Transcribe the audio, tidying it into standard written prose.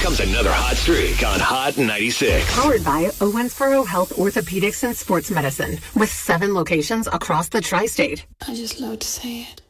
comes another hot streak on Hot 96. Powered by Owensboro Health Orthopedics and Sports Medicine with 7 locations across the tri-state. I just love to say it.